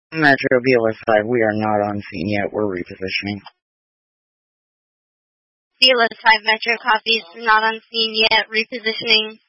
Metro BLS5, we are not on scene yet. We're repositioning. BLS5 Metro copies, not on scene yet, repositioning.